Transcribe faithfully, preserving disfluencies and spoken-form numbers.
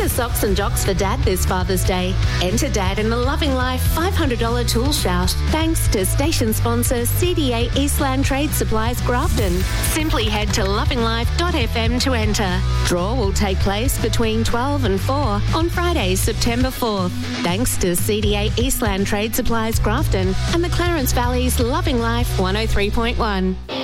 a socks and jocks for Dad this Father's Day. Enter Dad in the Loving Life five hundred dollars tool shout thanks to station sponsor C D A Eastland Trade Supplies Grafton. Simply head to loving life dot f m to enter. Draw will take place between twelve and four on Friday, September fourth. Thanks to C D A Eastland Trade Supplies Grafton and the Clarence Valley's Loving Life one oh three point one.